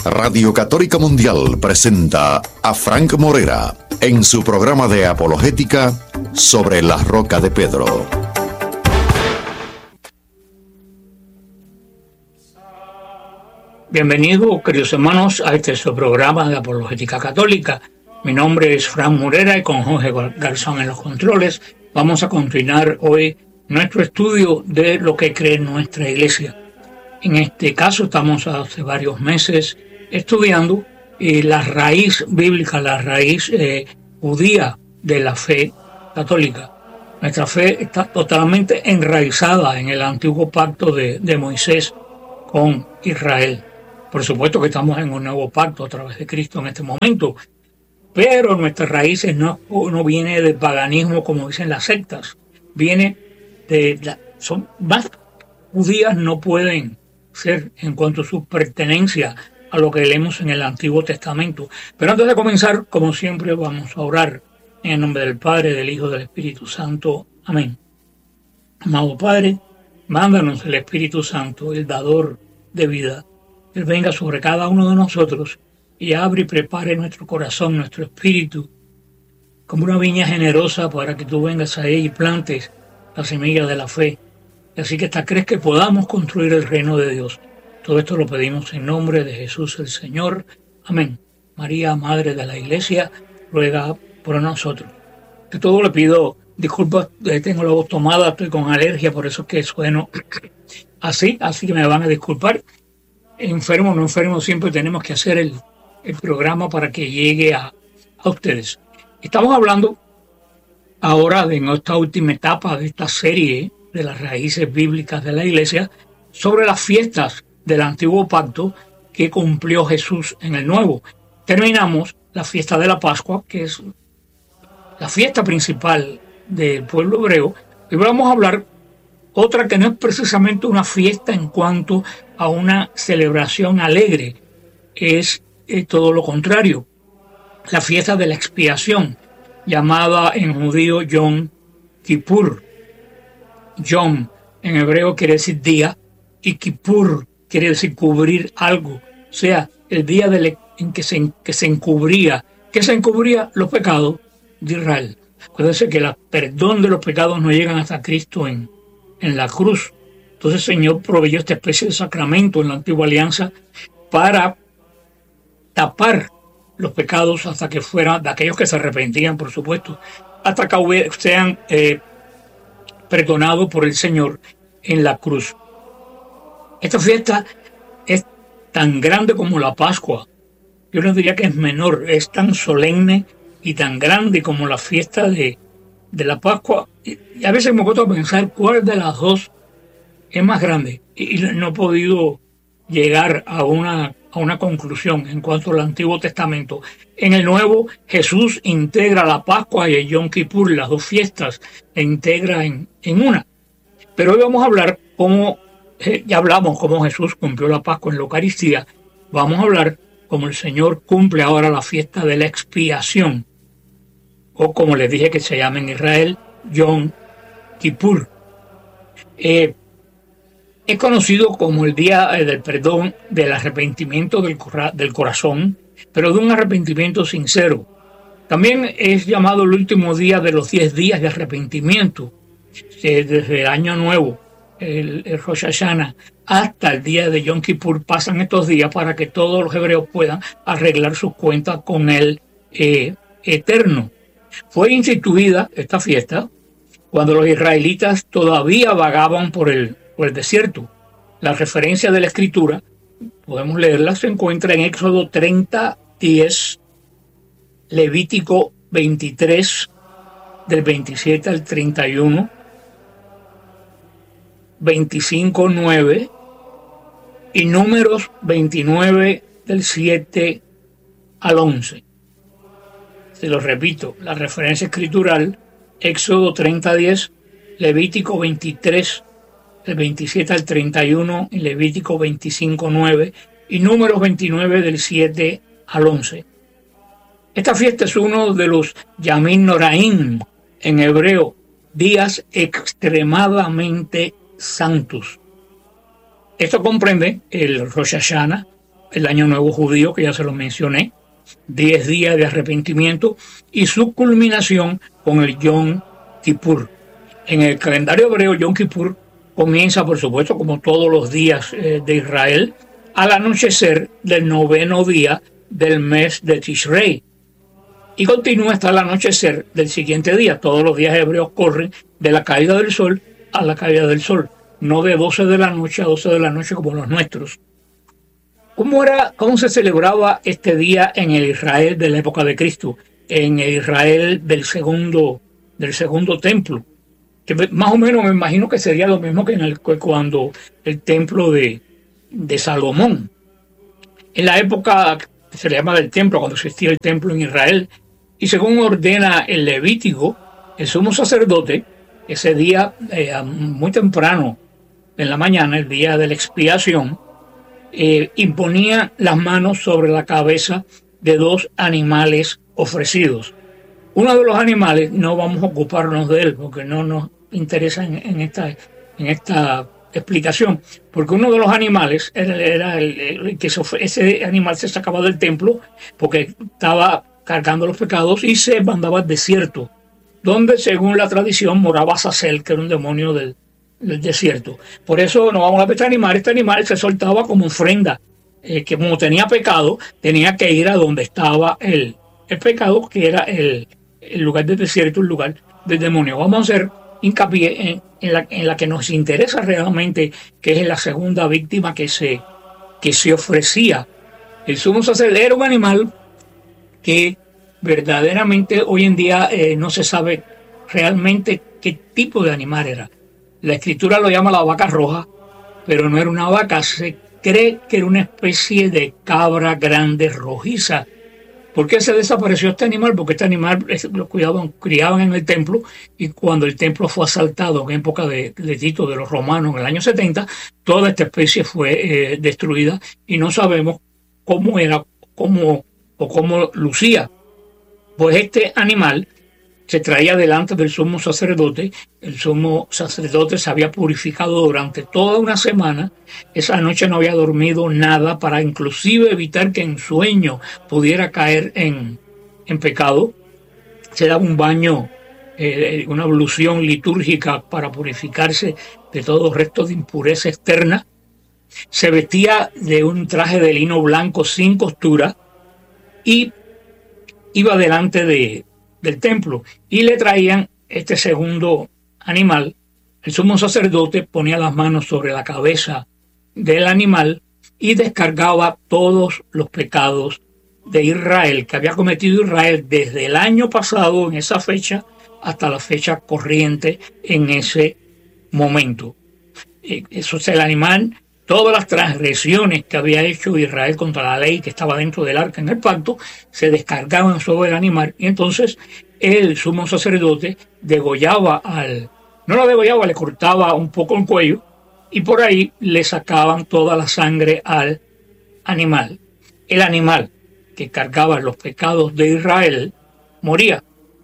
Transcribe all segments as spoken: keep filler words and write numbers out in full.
Radio Católica Mundial presenta a Frank Morera en su programa de apologética Sobre la Roca de Pedro. Bienvenidos, queridos hermanos, a este su programa de apologética católica. Mi nombre es Frank Morera y con Jorge Garzón en los controles vamos a continuar hoy nuestro estudio de lo que cree nuestra iglesia. En este caso estamos hace varios meses estudiando eh, la raíz bíblica, la raíz eh, judía de la fe católica. Nuestra fe está totalmente enraizada en el antiguo pacto de, de Moisés con Israel. Por supuesto que estamos en un nuevo pacto a través de Cristo en este momento, pero nuestras raíces no, no viene del paganismo como dicen las sectas, viene de la, son más judías no pueden ser en cuanto a su pertenencia a lo que leemos en el Antiguo Testamento. Pero antes de comenzar, como siempre, vamos a orar en el nombre del Padre, del Hijo y del Espíritu Santo. Amén. Amado Padre, mándanos el Espíritu Santo, el dador de vida. Él venga sobre cada uno de nosotros y abre y prepare nuestro corazón, nuestro espíritu, como una viña generosa para que tú vengas a ella y plantes la semilla de la fe. Y así que hasta crees que podamos construir el reino de Dios. Todo esto lo pedimos en nombre de Jesús el Señor. Amén. María, Madre de la Iglesia, ruega por nosotros. De todo le pido disculpas, tengo la voz tomada, estoy con alergia, por eso es que sueno así, así que me van a disculpar. Enfermo o no enfermo, siempre tenemos que hacer el, el programa para que llegue a, a ustedes. Estamos hablando ahora de esta última etapa de esta serie de las raíces bíblicas de la Iglesia sobre las fiestas del Antiguo Pacto que cumplió Jesús en el Nuevo. Terminamos la fiesta de la Pascua, que es la fiesta principal del pueblo hebreo, y vamos a hablar otra que no es precisamente una fiesta en cuanto a una celebración alegre, es eh, todo lo contrario, la fiesta de la expiación, llamada en judío Yom Kippur. Yom en hebreo quiere decir día y Kippur quiere decir cubrir algo, o sea, el día de en que se, que se encubría, que se encubría los pecados de Israel. Acuérdense que el perdón de los pecados no llegan hasta Cristo en, en la cruz. Entonces el Señor proveyó esta especie de sacramento en la antigua alianza para tapar los pecados hasta que fueran, de aquellos que se arrepentían, por supuesto, hasta que sean eh, perdonados por el Señor en la cruz. Esta fiesta es tan grande como la Pascua. Yo no diría que es menor, es tan solemne y tan grande como la fiesta de, de la Pascua. Y, y a veces me cuesta pensar cuál de las dos es más grande. Y, y no he podido llegar a una, a una conclusión en cuanto al Antiguo Testamento. En el Nuevo, Jesús integra la Pascua y el Yom Kippur, las dos fiestas, e integra en, en una. Pero hoy vamos a hablar cómo, eh, ya hablamos cómo Jesús cumplió la Pascua en la Eucaristía. Vamos a hablar cómo el Señor cumple ahora la fiesta de la expiación, o como les dije que se llama en Israel, Yom Kippur. Eh, es conocido como el día del perdón, del arrepentimiento del, cora- del corazón, pero de un arrepentimiento sincero. También es llamado el último día de los diez días de arrepentimiento, eh, desde el Año Nuevo, el, el Rosh Hashanah, hasta el día de Yom Kippur. Pasan estos días para que todos los hebreos puedan arreglar sus cuentas con el eh, Eterno. Fue instituida esta fiesta cuando los israelitas todavía vagaban por el, por el desierto. La referencia de la Escritura, podemos leerla, se encuentra en Éxodo treinta, diez, Levítico veintitrés, del veintisiete al treinta y uno, veinticinco, nueve, y Números veintinueve, del siete al once. Se lo repito, la referencia escritural, Éxodo treinta, diez, Levítico veintitrés, del veintisiete al treinta y uno, y Levítico veinticinco, nueve, y Números veintinueve, del siete al once. Esta fiesta es uno de los Yamim Noraim, en hebreo, días extremadamente santos. Esto comprende el Rosh Hashanah, el Año Nuevo Judío, que ya se lo mencioné, diez días de arrepentimiento, y su culminación con el Yom Kippur. En el calendario hebreo, Yom Kippur comienza, por supuesto, como todos los días eh, de Israel, al anochecer del noveno día del mes de Tishrei, y continúa hasta el anochecer del siguiente día. Todos los días hebreos corren de la caída del sol a la caída del sol, no de doce de la noche a doce de la noche como los nuestros. ¿Cómo era, cómo se celebraba este día en el Israel de la época de Cristo, en el Israel del segundo, del segundo templo? Que más o menos me imagino que sería lo mismo que en el, cuando el templo de, de Salomón. En la época que se le llama del templo, cuando existía el templo en Israel, y según ordena el Levítico, el sumo sacerdote, ese día eh, muy temprano en la mañana, el día de la expiación, eh, imponía las manos sobre la cabeza de dos animales ofrecidos. Uno de los animales, no vamos a ocuparnos de él porque no nos interesa en, en, esta, en esta explicación, porque uno de los animales era, era el, el que se, ese animal se sacaba del templo porque estaba cargando los pecados y se mandaba al desierto, donde según la tradición moraba Azazel, que era un demonio del, del desierto. Por eso no vamos a ver este animal. Este animal se soltaba como ofrenda, eh, que como tenía pecado, tenía que ir a donde estaba el, el pecado, que era el, el lugar del desierto, el lugar del demonio. Vamos a hacer hincapié en, en, la, en la que nos interesa realmente, que es la segunda víctima que se, que se ofrecía. El sumo sacerdote era un animal que verdaderamente hoy en día eh, no se sabe realmente qué tipo de animal era. La escritura lo llama la vaca roja, pero no era una vaca. Se cree que era una especie de cabra grande rojiza. ¿Por qué se desapareció este animal? Porque este animal lo cuidaban, criaban en el templo, y cuando el templo fue asaltado en época de, de Tito, de los romanos, en el año setenta, toda esta especie fue eh, destruida y no sabemos cómo era, cómo o cómo lucía. Pues este animal se traía delante del sumo sacerdote. El sumo sacerdote se había purificado durante toda una semana. Esa noche no había dormido nada para inclusive evitar que en sueño pudiera caer en, en pecado. Se daba un baño, eh, una ablución litúrgica para purificarse de todos los restos de impureza externa. Se vestía de un traje de lino blanco sin costura y iba delante de, del templo, y le traían este segundo animal. El sumo sacerdote ponía las manos sobre la cabeza del animal y descargaba todos los pecados de Israel que había cometido Israel desde el año pasado, en esa fecha, hasta la fecha corriente en ese momento. Eso es el animal. Todas las transgresiones que había hecho Israel contra la ley que estaba dentro del arca en el pacto se descargaban sobre el animal, y entonces el sumo sacerdote degollaba al, no lo degollaba, le cortaba un poco el cuello, y por ahí le sacaban toda la sangre al animal. El animal que cargaba los pecados de Israel moría,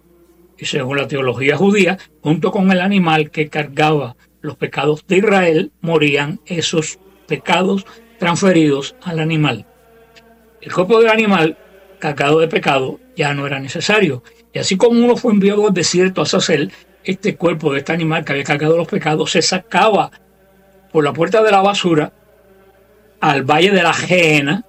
y según la teología judía, junto con el animal que cargaba los pecados de Israel, morían esos pecados transferidos al animal. El cuerpo del animal cargado de pecado ya no era necesario, y así como uno fue enviado al desierto a Azazel, este cuerpo de este animal que había cargado los pecados se sacaba por la puerta de la basura al valle de la Gehenna,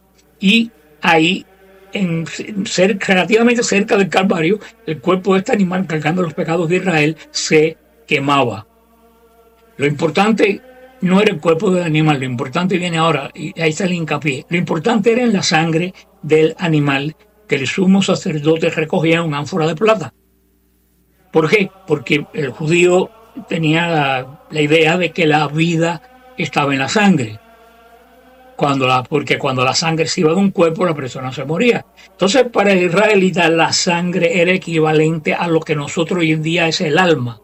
y ahí en, cerca, relativamente cerca del Calvario, el cuerpo de este animal cargando los pecados de Israel se quemaba. Lo importante no era el cuerpo del animal, lo importante viene ahora, y ahí está el hincapié. Lo importante era en la sangre del animal que el sumo sacerdote recogía en una ánfora de plata. ¿Por qué? Porque el judío tenía la, la idea de que la vida estaba en la sangre. Cuando la, porque cuando la sangre se iba de un cuerpo, la persona se moría. Entonces, para el israelita, la sangre era equivalente a lo que nosotros hoy en día es el alma.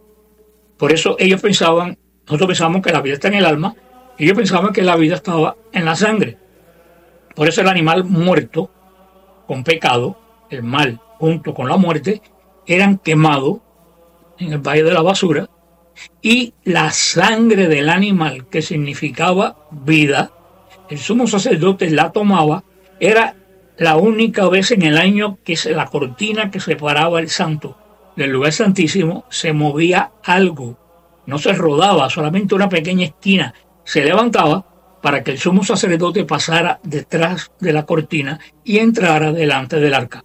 Por eso ellos pensaban, nosotros pensamos que la vida está en el alma, y ellos pensaban que la vida estaba en la sangre. Por eso el animal muerto, con pecado, el mal junto con la muerte, eran quemados en el valle de la basura, y la sangre del animal, que significaba vida, el sumo sacerdote la tomaba, era la única vez en el año que se, la cortina que separaba el santo del lugar santísimo se movía algo. No se rodaba, solamente una pequeña esquina se levantaba para que el sumo sacerdote pasara detrás de la cortina y entrara delante del arca.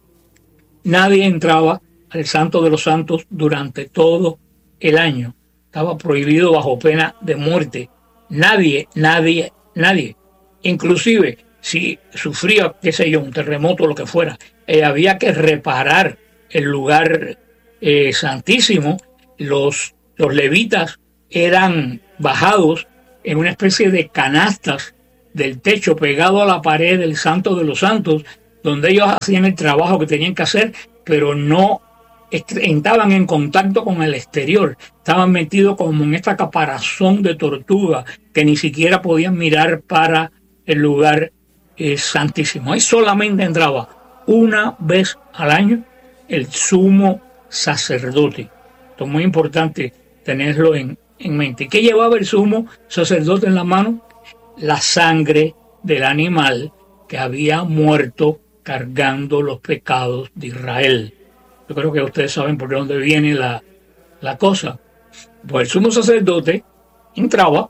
Nadie entraba al Santo de los Santos durante todo el año. Estaba prohibido bajo pena de muerte. Nadie, nadie, nadie. Inclusive, si sufría, qué sé yo, un terremoto o lo que fuera, eh, había que reparar el lugar eh, santísimo. Los, los levitas eran bajados en una especie de canastas del techo pegado a la pared del Santo de los Santos, donde ellos hacían el trabajo que tenían que hacer, pero no entraban en contacto con el exterior. Estaban metidos como en esta caparazón de tortuga que ni siquiera podían mirar para el lugar eh, santísimo. Ahí solamente entraba una vez al año el sumo sacerdote. Esto es muy importante tenerlo en, en mente. ¿Qué llevaba el sumo sacerdote en la mano? La sangre del animal que había muerto cargando los pecados de Israel. Yo creo que ustedes saben por dónde viene la, la cosa. Pues el sumo sacerdote entraba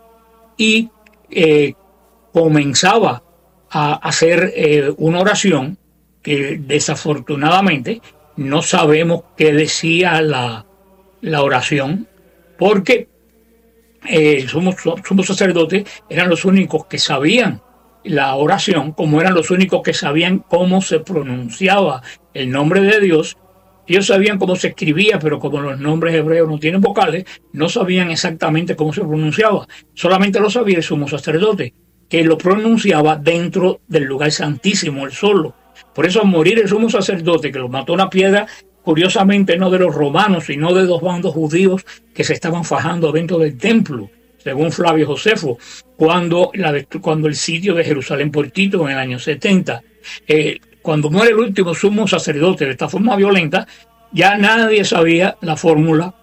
y eh, comenzaba a hacer eh, una oración que desafortunadamente no sabemos qué decía la, la oración, porque eh, el sumo, sumo sacerdote eran los únicos que sabían la oración, como eran los únicos que sabían cómo se pronunciaba el nombre de Dios. Ellos sabían cómo se escribía, pero como los nombres hebreos no tienen vocales, no sabían exactamente cómo se pronunciaba. Solamente lo sabía el sumo sacerdote, que lo pronunciaba dentro del lugar santísimo, él solo. Por eso al morir el sumo sacerdote, que lo mató una piedra, curiosamente no de los romanos, sino de dos bandos judíos que se estaban fajando dentro del templo, según Flavio Josefo, cuando, la, cuando el sitio de Jerusalén por Tito en el año setenta. Eh, cuando muere el último sumo sacerdote de esta forma violenta, ya nadie sabía la fórmula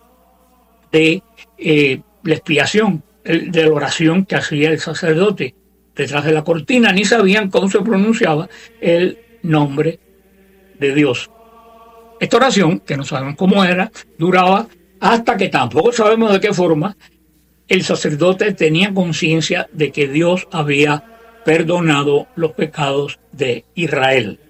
de eh, la expiación, el, de la oración que hacía el sacerdote detrás de la cortina, ni sabían cómo se pronunciaba el nombre de Dios. Esta oración, que no sabemos cómo era, duraba hasta que tampoco sabemos de qué forma el sacerdote tenía conciencia de que Dios había perdonado los pecados de Israel.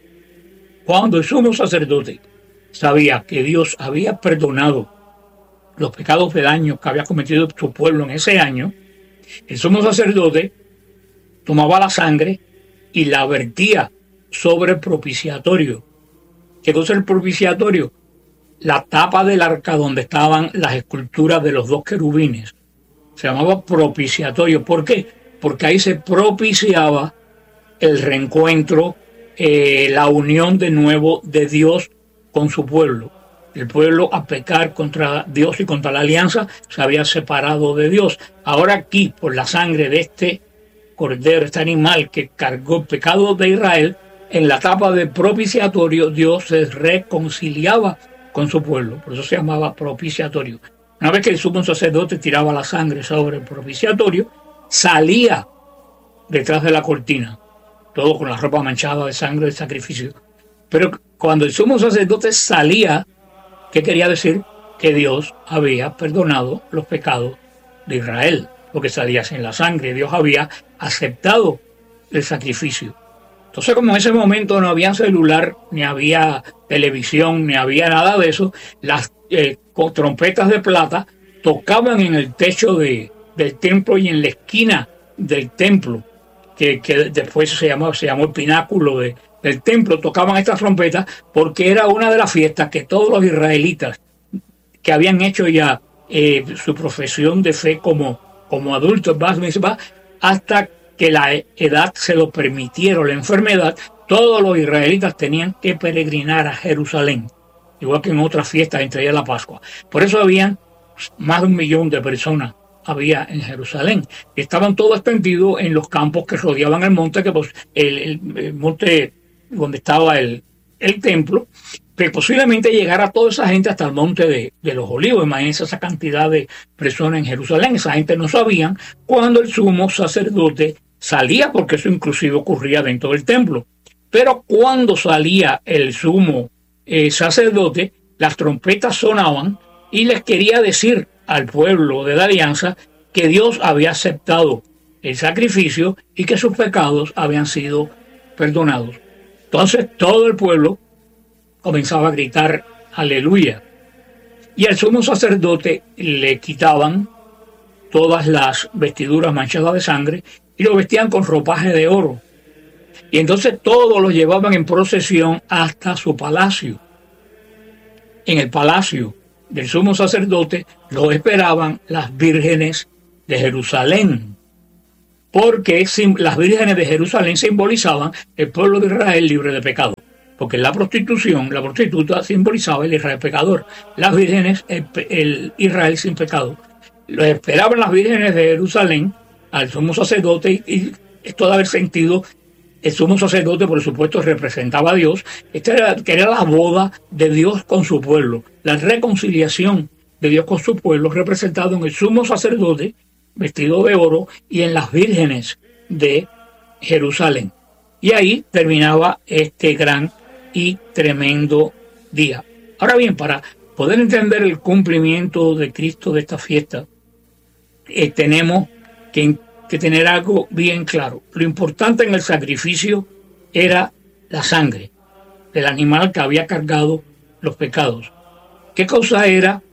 Cuando el sumo sacerdote sabía que Dios había perdonado los pecados de daño que había cometido su pueblo en ese año, el sumo sacerdote tomaba la sangre y la vertía sobre el propiciatorio. ¿Qué cosa es el propiciatorio? La tapa del arca donde estaban las esculturas de los dos querubines. Se llamaba propiciatorio. ¿Por qué? Porque ahí se propiciaba el reencuentro, eh, la unión de nuevo de Dios con su pueblo. El pueblo, a pecar contra Dios y contra la alianza, se había separado de Dios. Ahora aquí, por la sangre de este cordero, este animal que cargó el pecado de Israel, en la tapa del propiciatorio Dios se reconciliaba con su pueblo. Por eso se llamaba propiciatorio. Una vez que el sumo sacerdote tiraba la sangre sobre el propiciatorio, salía detrás de la cortina, todo con la ropa manchada de sangre del sacrificio. Pero cuando el sumo sacerdote salía, ¿qué quería decir? Que Dios había perdonado los pecados de Israel, porque salía sin la sangre. Dios había aceptado el sacrificio. Entonces, como en ese momento no había celular, ni había televisión, ni había nada de eso, las eh, con trompetas de plata tocaban en el techo de, del templo y en la esquina del templo, que, que después se llamó, se llamó el pináculo de, del templo. Tocaban estas trompetas porque era una de las fiestas que todos los israelitas que habían hecho ya eh, su profesión de fe como, como adultos, hasta que la edad se lo permitieron, la enfermedad, todos los israelitas tenían que peregrinar a Jerusalén, igual que en otras fiestas, entre ellas la Pascua. Por eso habían más de un millón de personas había en Jerusalén. Estaban todos extendidos en los campos que rodeaban el monte, que pues, el, el, el monte donde estaba el, el templo, que posiblemente llegara toda esa gente hasta el monte de, de los Olivos. Imagínense esa cantidad de personas en Jerusalén. Esa gente no sabían cuando el sumo sacerdote salía, porque eso inclusive ocurría dentro del templo. Pero cuando salía el sumo eh, sacerdote, las trompetas sonaban y les quería decir al pueblo de la alianza que Dios había aceptado el sacrificio y que sus pecados habían sido perdonados. Entonces todo el pueblo comenzaba a gritar aleluya. Y al sumo sacerdote le quitaban todas las vestiduras manchadas de sangre y lo vestían con ropaje de oro. Y entonces todos lo llevaban en procesión hasta su palacio. En el palacio del sumo sacerdote lo esperaban las vírgenes de Jerusalén, porque las vírgenes de Jerusalén simbolizaban el pueblo de Israel libre de pecado, porque la prostitución, la prostituta simbolizaba el Israel pecador, las vírgenes, el, el Israel sin pecado. Lo esperaban las vírgenes de Jerusalén al sumo sacerdote, y, y esto de haber sentido, el sumo sacerdote por supuesto representaba a Dios. Esta era, que era la boda de Dios con su pueblo, la reconciliación de Dios con su pueblo, representado en el sumo sacerdote vestido de oro y en las vírgenes de Jerusalén. Y ahí terminaba este gran y tremendo día. Ahora bien, para poder entender el cumplimiento de Cristo de esta fiesta, eh, tenemos que, que tener algo bien claro. Lo importante en el sacrificio era la sangre del animal que había cargado los pecados. ¿Qué cosa era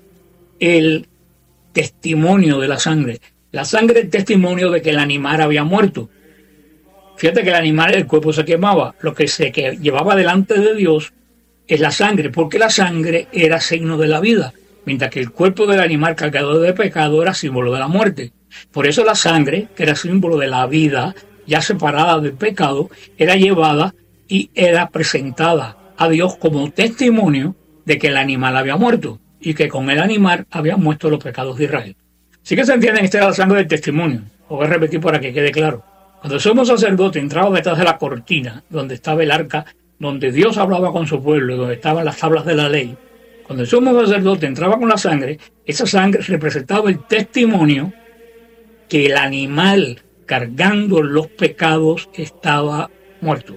el testimonio de la sangre? La sangre es el testimonio de que el animal había muerto. Fíjate que el animal, el cuerpo se quemaba. Lo que se que llevaba delante de Dios es la sangre, porque la sangre era signo de la vida, mientras que el cuerpo del animal cargado de pecado era símbolo de la muerte. Por eso la sangre, que era símbolo de la vida, ya separada del pecado, era llevada y era presentada a Dios como testimonio de que el animal había muerto y que con el animal habían muerto los pecados de Israel. Sí que se entienden, esta era la sangre del testimonio. Lo voy a repetir para que quede claro. Cuando el sumo sacerdote entraba detrás de la cortina, donde estaba el arca, donde Dios hablaba con su pueblo, donde estaban las tablas de la ley, cuando el sumo sacerdote entraba con la sangre, esa sangre representaba el testimonio que el animal cargando los pecados estaba muerto.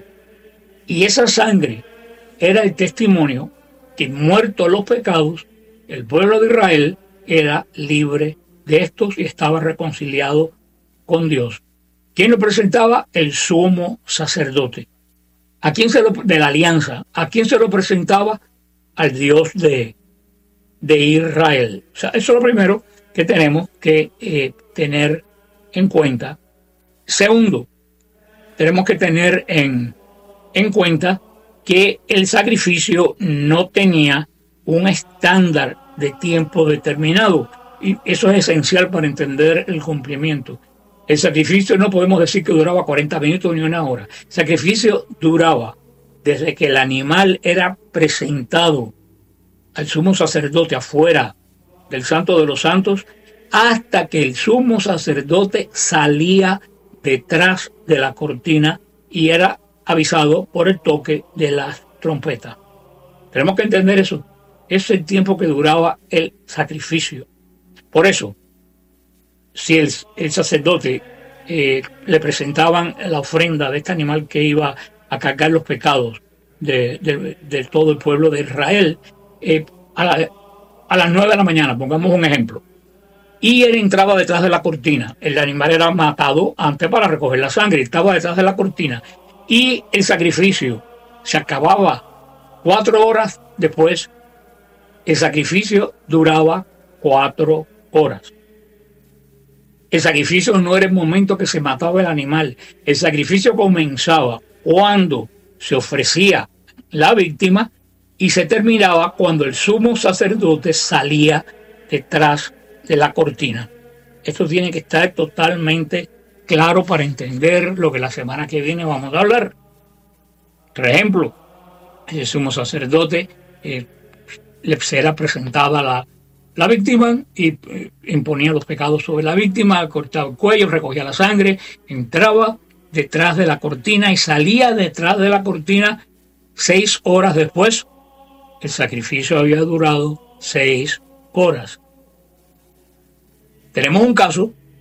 Y esa sangre era el testimonio que, muertos los pecados, el pueblo de Israel era libre de estos y estaba reconciliado con Dios. ¿Quién lo presentaba? El sumo sacerdote. ¿A quién se lo, de la alianza? ¿A quién se lo presentaba? Al Dios de, de Israel. O sea, eso es lo primero que tenemos que eh, tener en cuenta. Segundo, tenemos que tener en, en cuenta que el sacrificio no tenía un estándar de tiempo determinado. Y eso es esencial para entender el cumplimiento. El sacrificio no podemos decir que duraba cuarenta minutos ni una hora. El sacrificio duraba desde que el animal era presentado al sumo sacerdote afuera del Santo de los Santos hasta que el sumo sacerdote salía detrás de la cortina y era avisado por el toque de las trompetas. Tenemos que entender eso. Ese es el tiempo que duraba el sacrificio. Por eso, si el, el sacerdote eh, le presentaban la ofrenda de este animal que iba a cargar los pecados de, de, de todo el pueblo de Israel, eh, a, la, a las nueve de la mañana, pongamos un ejemplo, y él entraba detrás de la cortina, el animal era matado antes para recoger la sangre, estaba detrás de la cortina, y el sacrificio se acababa cuatro horas después, el sacrificio duraba cuatro horas. El sacrificio no era el momento que se mataba el animal. El sacrificio comenzaba cuando se ofrecía la víctima y se terminaba cuando el sumo sacerdote salía detrás de la cortina. Esto tiene que estar totalmente claro para entender lo que la semana que viene vamos a hablar. Por ejemplo, el sumo sacerdote eh, le será presentada la la víctima y eh, imponía los pecados sobre la víctima, cortaba el cuello, recogía la sangre, entraba detrás de la cortina y salía detrás de la cortina seis horas después. El sacrificio había durado seis horas. Tenemos un caso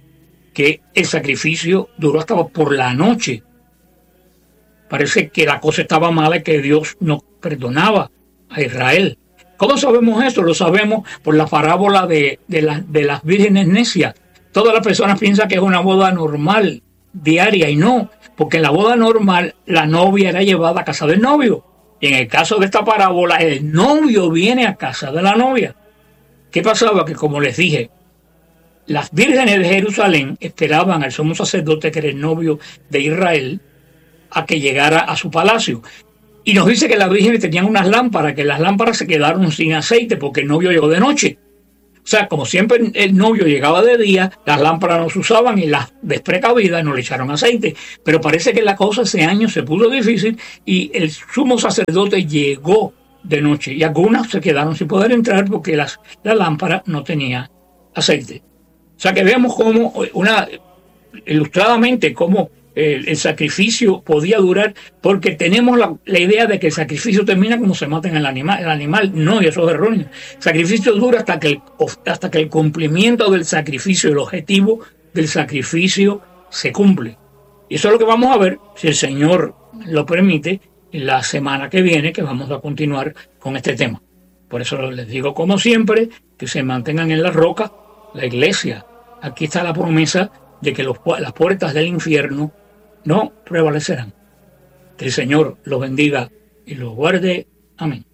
que el sacrificio duró hasta por la noche. Parece que la cosa estaba mala y que Dios no perdonaba a Israel. ¿Cómo sabemos eso? Lo sabemos por la parábola de, de, la, de las vírgenes necias. Todas las personas piensan que es una boda normal, diaria, y no, porque en la boda normal la novia era llevada a casa del novio. Y en el caso de esta parábola, el novio viene a casa de la novia. ¿Qué pasaba? Que, como les dije, las vírgenes de Jerusalén esperaban al sumo sacerdote, que era el novio de Israel, a que llegara a su palacio. Y nos dice que las vírgenes tenían unas lámparas, que las lámparas se quedaron sin aceite porque el novio llegó de noche. O sea, como siempre el novio llegaba de día, las lámparas no se usaban y las desprecavidas no le echaron aceite. Pero parece que la cosa ese año se puso difícil y el sumo sacerdote llegó de noche. Y algunas se quedaron sin poder entrar porque las, la lámpara no tenía aceite. O sea que vemos cómo, una, ilustradamente, cómo el, el sacrificio podía durar, porque tenemos la, la idea de que el sacrificio termina cuando se mata el animal. El animal no, y eso es erróneo. El sacrificio dura hasta que el, hasta que el cumplimiento del sacrificio, el objetivo del sacrificio se cumple. Y eso es lo que vamos a ver, si el Señor lo permite, la semana que viene, que vamos a continuar con este tema. Por eso les digo, como siempre, que se mantengan en la roca, la iglesia. Aquí está la promesa de que los, las puertas del infierno no prevalecerán. Que el Señor los bendiga y los guarde. Amén.